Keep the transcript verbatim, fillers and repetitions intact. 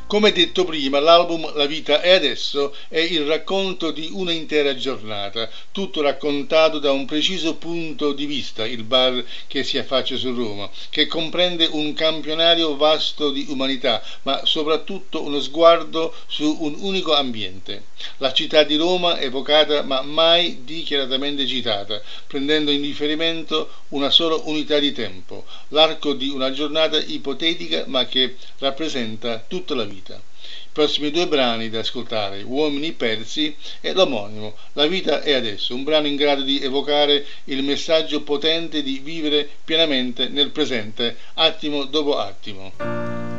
Come detto prima, l'album La vita è adesso è il racconto di un'intera giornata, tutto raccontato da un preciso punto di vista, il bar che si affaccia su Roma, che comprende un campionario vasto di umanità, ma soprattutto uno sguardo su un unico ambiente. La città di Roma evocata ma mai dichiaratamente citata, prendendo in riferimento una sola unità di tempo, l'arco di una giornata ipotetica ma che rappresenta tutta la vita. I prossimi due brani da ascoltare, Uomini persi e l'omonimo, La vita è adesso, un brano in grado di evocare il messaggio potente di vivere pienamente nel presente, attimo dopo attimo.